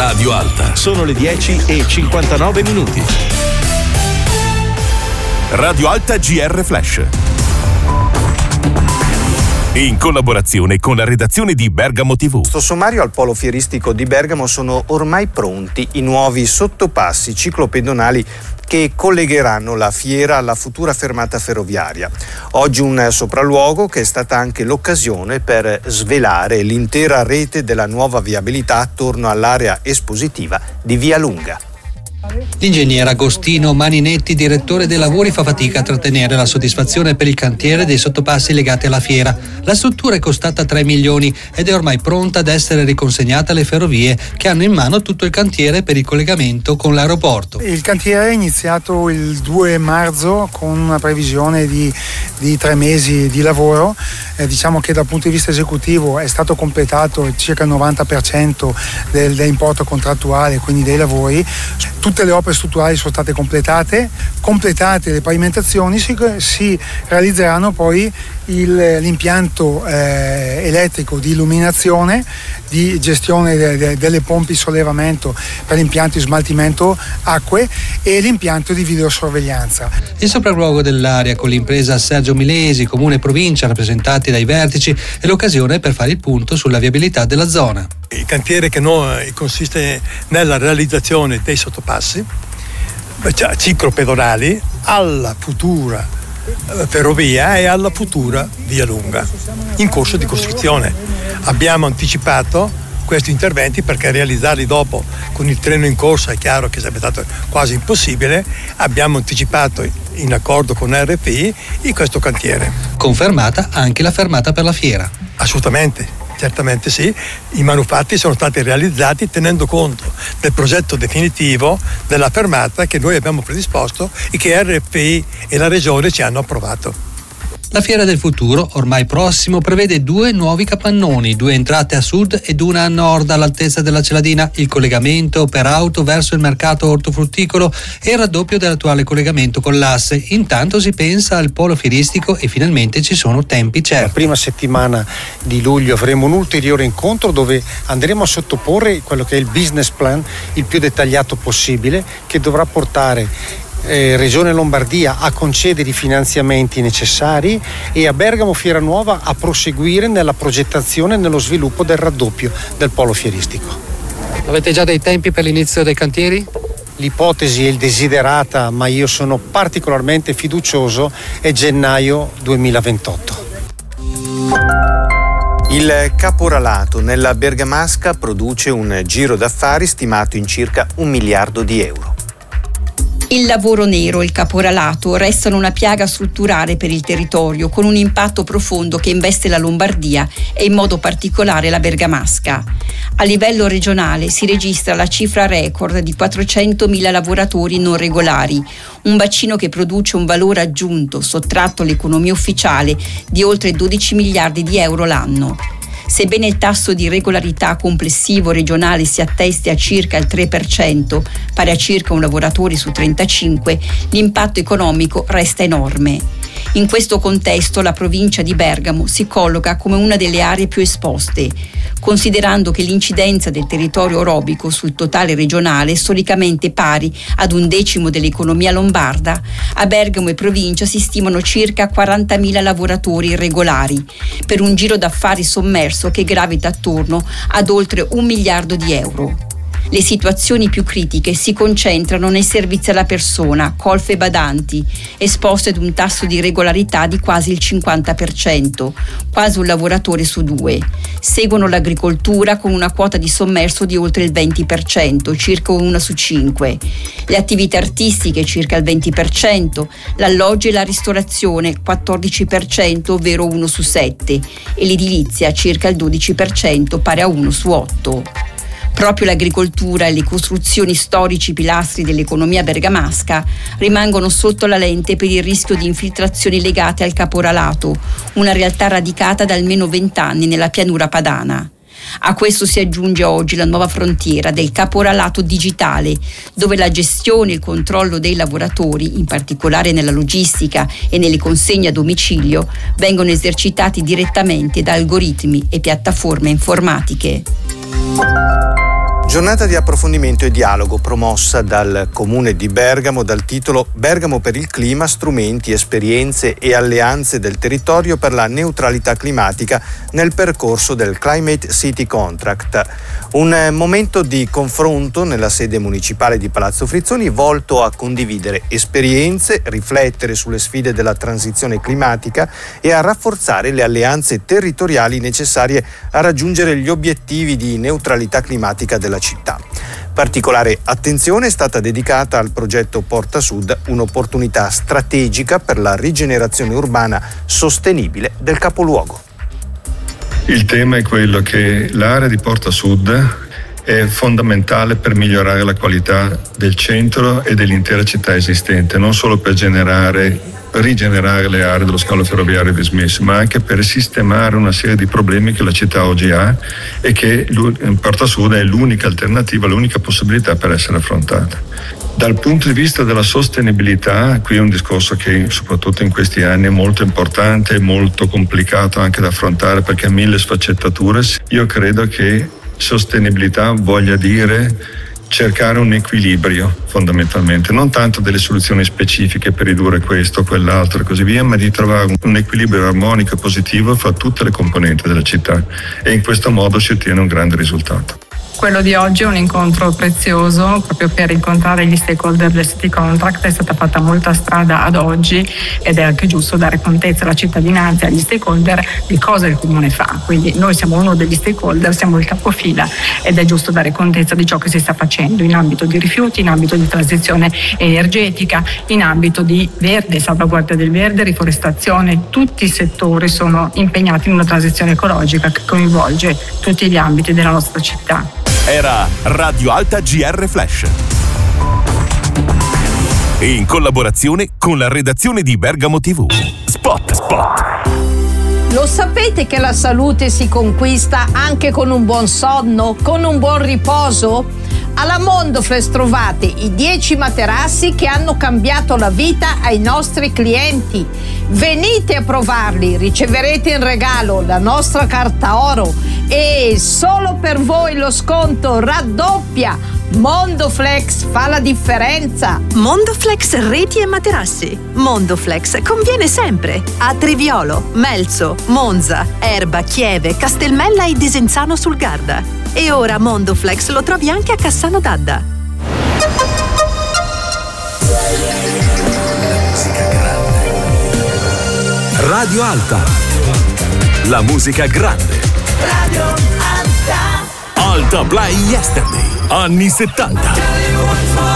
Radio Alta. Sono le 10:59. Radio Alta GR Flash. In collaborazione con la redazione di Bergamo TV. Sto sommario al polo fieristico di Bergamo sono ormai pronti i nuovi sottopassi ciclopedonali che collegheranno la fiera alla futura fermata ferroviaria. Oggi un sopralluogo che è stata anche l'occasione per svelare l'intera rete della nuova viabilità attorno all'area espositiva di Via Lunga. L'ingegnere Agostino Maninetti, direttore dei lavori, fa fatica a trattenere la soddisfazione per il cantiere dei sottopassi legati alla fiera. La struttura è costata 3 milioni ed è ormai pronta ad essere riconsegnata alle ferrovie, che hanno in mano tutto il cantiere per il collegamento con l'aeroporto. Il cantiere è iniziato il 2 marzo con una previsione di 3 mesi di lavoro. Diciamo che dal punto di vista esecutivo è stato completato circa il 90% dell'importo contrattuale, quindi dei lavori. Tutte le opere strutturali sono state completate le pavimentazioni, si realizzeranno poi l'impianto elettrico di illuminazione, di gestione delle pompe di sollevamento per l'impianto di smaltimento acque e l'impianto di videosorveglianza. Il sopralluogo dell'area con l'impresa Sergio Milesi, comune e provincia rappresentati dai vertici, è l'occasione per fare il punto sulla viabilità della zona. Il cantiere che consiste nella realizzazione dei sottopassi ciclopedonali alla futura ferrovia e alla futura Via Lunga in corso di costruzione. Abbiamo anticipato questi interventi perché realizzarli dopo con il treno in corsa è chiaro che sarebbe stato quasi impossibile. Abbiamo anticipato in accordo con RFI questo cantiere. Confermata anche la fermata per la fiera. Assolutamente. Certamente sì, i manufatti sono stati realizzati tenendo conto del progetto definitivo della fermata che noi abbiamo predisposto e che RFI e la Regione ci hanno approvato. La Fiera del Futuro, ormai prossimo, prevede 2 nuovi capannoni, 2 entrate a sud ed una a nord all'altezza della Celadina, il collegamento per auto verso il mercato ortofrutticolo e il raddoppio dell'attuale collegamento con l'Asse. Intanto si pensa al polo fieristico e finalmente ci sono tempi certi. La prima settimana di luglio avremo un ulteriore incontro dove andremo a sottoporre quello che è il business plan il più dettagliato possibile, che dovrà portare Regione Lombardia a concedere i finanziamenti necessari e a Bergamo Fiera Nuova a proseguire nella progettazione e nello sviluppo del raddoppio del polo fieristico. Avete già dei tempi per l'inizio dei cantieri? L'ipotesi è il desiderata, ma io sono particolarmente fiducioso, è gennaio 2028. Il caporalato nella Bergamasca produce un giro d'affari stimato in circa 1 miliardo di euro. Il lavoro nero e il caporalato restano una piaga strutturale per il territorio, con un impatto profondo che investe la Lombardia e in modo particolare la Bergamasca. A livello regionale si registra la cifra record di 400.000 lavoratori non regolari, un bacino che produce un valore aggiunto sottratto all'economia ufficiale di oltre 12 miliardi di euro l'anno. Sebbene il tasso di regolarità complessivo regionale si attesti a circa il 3%, pari a circa un lavoratore su 35, l'impatto economico resta enorme. In questo contesto la provincia di Bergamo si colloca come una delle aree più esposte, considerando che l'incidenza del territorio orobico sul totale regionale è storicamente pari ad 1/10 dell'economia lombarda. A Bergamo e provincia si stimano circa 40.000 lavoratori irregolari, per un giro d'affari sommerso che gravita attorno ad oltre 1 miliardo di euro. Le situazioni più critiche si concentrano nei servizi alla persona, colf e badanti, esposte ad un tasso di regolarità di quasi il 50%, quasi un lavoratore su 2. Seguono l'agricoltura con una quota di sommerso di oltre il 20%, circa 1 su 5. Le attività artistiche, circa il 20%, l'alloggio e la ristorazione, 14%, ovvero 1 su 7, e l'edilizia, circa il 12%, pari a 1 su 8. Proprio l'agricoltura e le costruzioni storici pilastri dell'economia bergamasca rimangono sotto la lente per il rischio di infiltrazioni legate al caporalato, una realtà radicata da almeno 20 anni nella pianura padana. A questo si aggiunge oggi la nuova frontiera del caporalato digitale, dove la gestione e il controllo dei lavoratori, in particolare nella logistica e nelle consegne a domicilio, vengono esercitati direttamente da algoritmi e piattaforme informatiche. Giornata di approfondimento e dialogo promossa dal Comune di Bergamo dal titolo Bergamo per il clima, strumenti, esperienze e alleanze del territorio per la neutralità climatica nel percorso del Climate City Contract. Un momento di confronto nella sede municipale di Palazzo Frizzoni volto a condividere esperienze, riflettere sulle sfide della transizione climatica e a rafforzare le alleanze territoriali necessarie a raggiungere gli obiettivi di neutralità climatica della città. Particolare attenzione è stata dedicata al progetto Porta Sud, un'opportunità strategica per la rigenerazione urbana sostenibile del capoluogo. Il tema è quello che l'area di Porta Sud è fondamentale per migliorare la qualità del centro e dell'intera città esistente, non solo per rigenerare le aree dello scalo ferroviario dismesso, ma anche per sistemare una serie di problemi che la città oggi ha e che Porta Sud è l'unica alternativa, l'unica possibilità per essere affrontata. Dal punto di vista della sostenibilità, qui è un discorso che soprattutto in questi anni è molto importante e molto complicato anche da affrontare perché ha mille sfaccettature. Io credo che sostenibilità voglia dire cercare un equilibrio fondamentalmente, non tanto delle soluzioni specifiche per ridurre questo, quell'altro e così via, ma di trovare un equilibrio armonico e positivo fra tutte le componenti della città e in questo modo si ottiene un grande risultato. Quello di oggi è un incontro prezioso proprio per incontrare gli stakeholder del City Contract. È stata fatta molta strada ad oggi ed è anche giusto dare contezza alla cittadinanza e agli stakeholder di cosa il Comune fa. Quindi noi siamo uno degli stakeholder, siamo il capofila ed è giusto dare contezza di ciò che si sta facendo in ambito di rifiuti, in ambito di transizione energetica, in ambito di verde, salvaguardia del verde, riforestazione. Tutti i settori sono impegnati in una transizione ecologica che coinvolge tutti gli ambiti della nostra città. Era Radio Alta GR Flash. In collaborazione con la redazione di Bergamo TV. Spot. Lo sapete che la salute si conquista anche con un buon sonno, con un buon riposo? Alla Mondoflex trovate i 10 materassi che hanno cambiato la vita ai nostri clienti. Venite a provarli, riceverete in regalo la nostra carta oro e solo per voi lo sconto raddoppia. Mondoflex fa la differenza. Mondoflex reti e materassi. Mondoflex conviene sempre a Triviolo, Melzo, Monza, Erba, Chieve, Castelmella e Desenzano sul Garda. E ora Mondoflex lo trovi anche a Cassano d'Adda. La musica grande. Radio Alta. La musica grande. Radio Alta. Alta Play Yesterday, anni 70.